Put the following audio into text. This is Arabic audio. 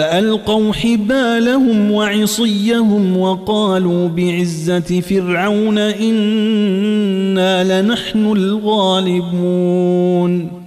ألقوا حبالهم وعصيهم وقالوا بعزة فرعون إنا لنحن الغالبون